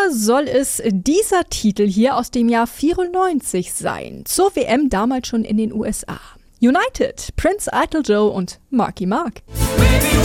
soll es dieser Titel hier aus dem Jahr 94 sein. Zur WM damals schon in den USA. United, Prince Idol Joe und Marky Mark. Baby,